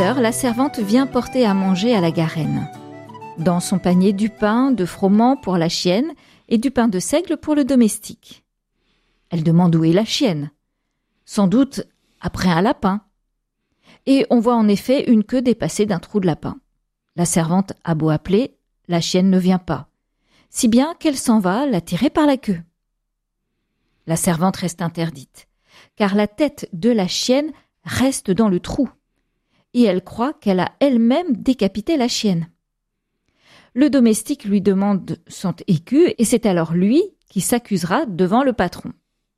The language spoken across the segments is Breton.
heures, la servante vient porter à manger à la garenne. Dans son panier, du pain, de froment pour la chienne et du pain de seigle pour le domestique. Elle demande où est la chienne. Sans doute après un lapin. Et on voit en effet une queue dépassée d'un trou de lapin. La servante a beau appeler, la chienne ne vient pas, si bien qu'elle s'en va la tirer par la queue. La servante reste interdite, car la tête de la chienne reste dans le trou, et elle croit qu'elle a elle-même décapité la chienne. Le domestique lui demande son écu, et c'est alors lui qui s'accusera devant le patron.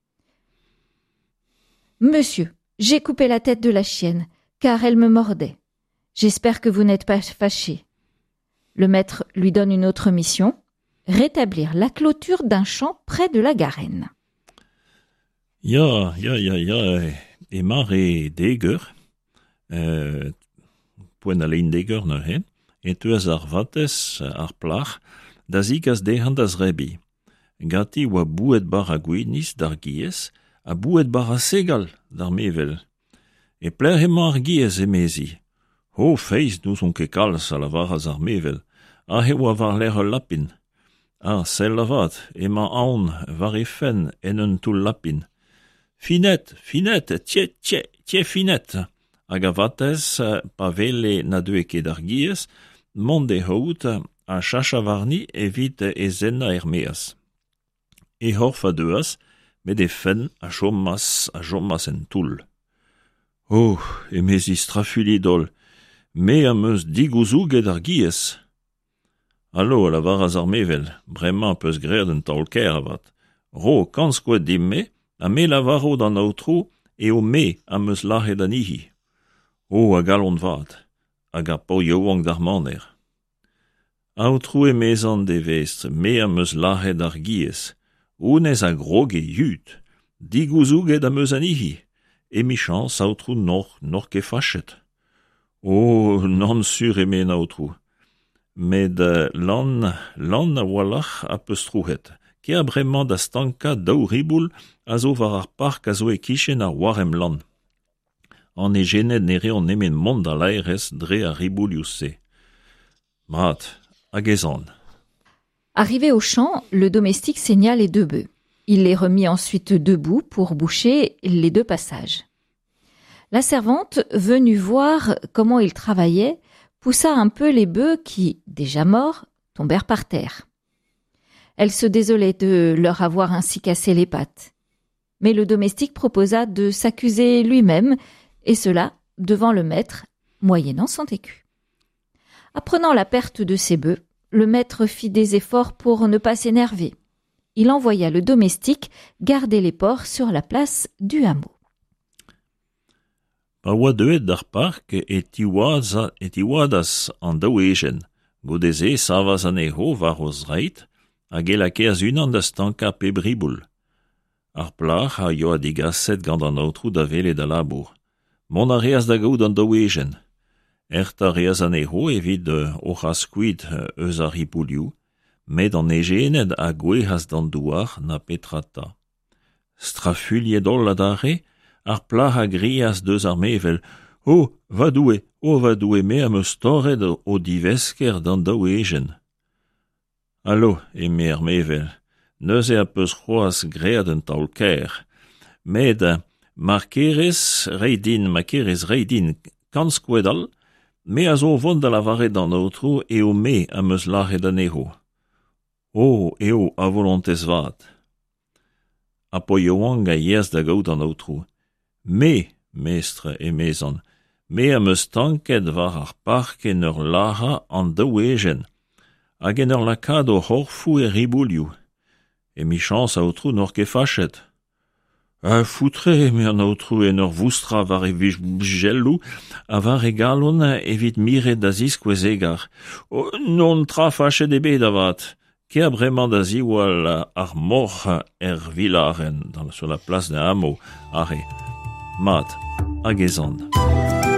« Monsieur, j'ai coupé la tête de la chienne, car elle me mordait. J'espère que vous n'êtes pas fâché. » Le maître lui donne une autre mission, rétablir la clôture d'un champ près de la garenne. Ja, emare deger, poen alleen deger ne hen, et tuas ar vates ar plach, da zigas dehan das rebi. Gati oa bouet bar a gwednis d'ar giez, a bouet bar a segal d'ar mevel. E pler emañ ar giez emezi. Ho feiz nous on ket kalz a lavaraz ar mevel, a he oa var l'er ul lapin. Ah, sel lavad, emañ aon var e fen en un tout lapin. Finet, tie finet. Hag a vatez pa vele na deue ket ar giez, monde hout a chacha varni evit e zenna meas. E horf a deuas, met e fen a chommas en toul. Oh, emezi strafulidol, me am eus digouzouget ar giez. Allo, la varaz ar mevel, bremañ peus grer d'un taolker avat. Ro, kanskouet dimme, a me la varo d'an aotrou, e o me am eus lahet an ihi. Oh, a galon vat, hag a po yoang d'ar maner. Aotrou e mezan de vestre, me am eus lahet ar giez. Ounez a groge yut, digouzouget am eus an ihi, e michans aotrou nor ke fachet. Oh, non sur e men aotrou. Med lan a wallach a peus trouhet, ke a bremañ da stanka daou riboul a zo var ar park a zo e kichen ar warem lan. An e genet ne reon nemen mont a laerez dre a riboulioù se. Mat, hag ezan. Arrivé au champ, le domestique saigna les 2 bœufs. Il les remit ensuite debout pour boucher les 2 passages. La servante, venue voir comment il travaillait, poussa un peu les bœufs qui, déjà morts, tombèrent par terre. Elle se désolait de leur avoir ainsi cassé les pattes. Mais le domestique proposa de s'accuser lui-même, et cela devant le maître, moyennant 100 écus. Apprenant la perte de ses bœufs, le maître fit des efforts pour ne pas s'énerver. Il envoya le domestique garder les porcs sur la place du hameau. Pa oa deuet d'ar park et iwadas an daouejen, godeze savas an eho var oz reit, hag e lakeaz unan da stanka pe briboul. Ar plach a yo a digaset gant an aotrou da vele da labour. Mon a reaz da gaout an daouejen. Erta reaz an eho evit ochas kuit eus ar riboulioù, met an egenet a gwehas d'an douar na petrata. Strafuliet ol a dare, ar plach a grias deus ar mevel. Oh, va doue me am eus torret o divesker d'an daouejen. Allo, eme ar mevel, neuze a peus c'hoaz gread un taolker, med markerez reidin kanskouedal, me a zo vont da lavaret d'an aotrou e o me am eus lahet an eho. Oh, eo a volontez vat. A po yoang a yez da gaout an aotrou. Me, mestre e mezan, me am eus tanket var ar park en ur laha an daouejen, hag en ur lakad o horfou e riboulioù. E michans aotrou nor ket fachet. A foutre me an aotrou en ur voustra var e vijellou, a var e galon evit miret da ziskouez egar. Oh, non tra fachet e bet avat. Ke a bremañ da ziwal ar mor vilaren sur la place de hameau, are. Mat, hag ezan.